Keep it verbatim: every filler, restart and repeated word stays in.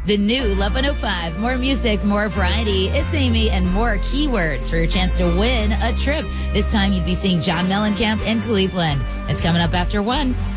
The new Love one oh five. More music, more variety. It's Amy and more keywords for your chance to win a trip. This time you'd be seeing John Mellencamp in Cleveland. It's coming up after one.